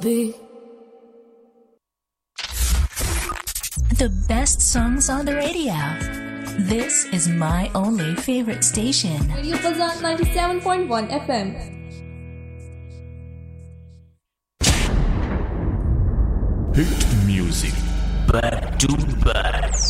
be. The best songs on the radio. This is my only favorite station. Radio Fazan 97.1 FM. Hit music back to back.